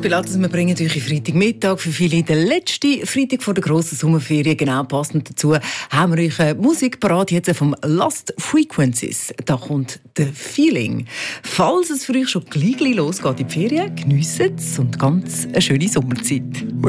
Pilatus, wir bringen euch am Freitagmittag für viele den letzten Freitag vor der grossen Sommerferien. Genau passend dazu haben wir euch Musik parat jetzt vom Lost Frequencies. Da kommt «The Feeling». Falls es für euch schon gleich losgeht in die Ferien, geniessen es und ganz eine schöne Sommerzeit.